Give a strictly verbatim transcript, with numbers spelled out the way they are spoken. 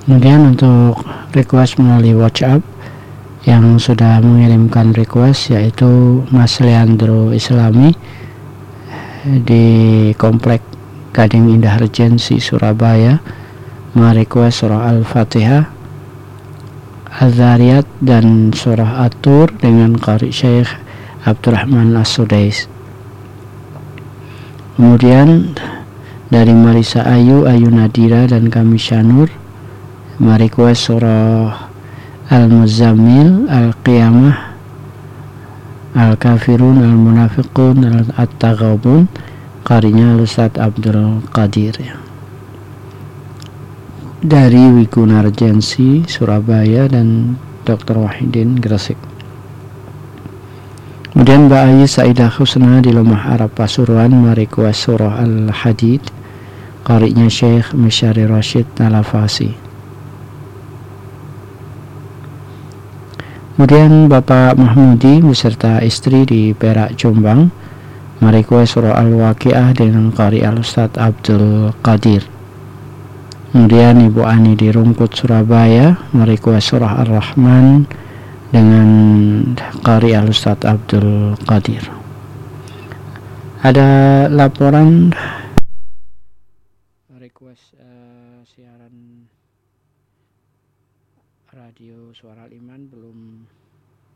Kemudian untuk request melalui WhatsApp yang sudah mengirimkan request yaitu Mas Leandro Islami di Komplek Gading Indah Regency Surabaya, merequest surah Al-Fatihah, Az-Zariyat dan surah At-Tur dengan qari Syekh Abdurrahman As-Sudais. Kemudian dari Marisa Ayu, Ayu Nadira dan Kamisyanur merequest surah Al-Muzammil, Al-Qiyamah, Al-Kafirun, Al-Munafiqun, At-Taghabun, qarinya Ustadz Abdul Qadir. Dari Wiguna Regency Surabaya dan Doktor Wahidin Gresik. Kemudian Mbak Ayu Saidah Husna di Lemah Arab Pasuruan merequest surah Al-Hadid, qarinya Syekh Misyari Rashid Talafasi. Kemudian Bapak Mahmudi beserta istri di Perak Jombang merequest surah Al-Waqiah dengan qari Al-Ustadz Abdul Qadir. Kemudian Ibu Ani di Rungkut Surabaya merequest surah Ar-Rahman dengan qari Al-Ustadz Abdul Qadir. Ada laporan request uh, siaran radio Suara Iman belum